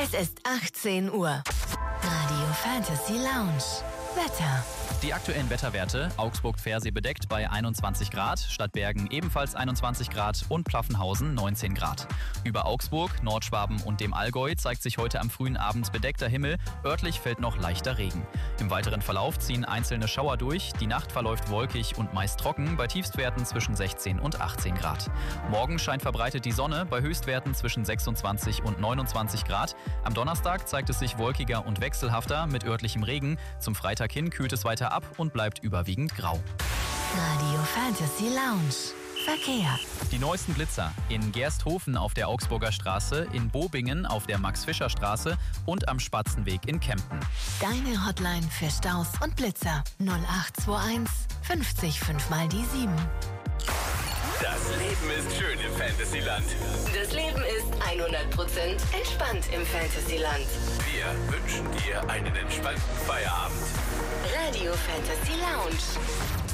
Es ist 18 Uhr. Radio Fantasy Lounge. Wetter. Die aktuellen Wetterwerte: Augsburg-Pfersee bedeckt bei 21 Grad, Stadtbergen ebenfalls 21 Grad und Pfaffenhausen 19 Grad. Über Augsburg, Nordschwaben und dem Allgäu zeigt sich heute am frühen Abend bedeckter Himmel, örtlich fällt noch leichter Regen. Im weiteren Verlauf ziehen einzelne Schauer durch, die Nacht verläuft wolkig und meist trocken, bei Tiefstwerten zwischen 16 und 18 Grad. Morgen scheint verbreitet die Sonne, bei Höchstwerten zwischen 26 und 29 Grad. Am Donnerstag zeigt es sich wolkiger und wechselhafter mit örtlichem Regen. Zum Freitag hin kühlt es weiter ab und bleibt überwiegend grau. Radio Fantasy Lounge. Verkehr. Die neuesten Blitzer in Gersthofen auf der Augsburger Straße, in Bobingen auf der Max-Fischer-Straße und am Spatzenweg in Kempten. Deine Hotline für Staus und Blitzer 0821 50 5 mal die 7. Das Leben ist schön im Fantasyland. Das Leben ist 100% entspannt im Fantasyland. Wir wünschen dir einen entspannten Feierabend. Radio Fantasy Lounge.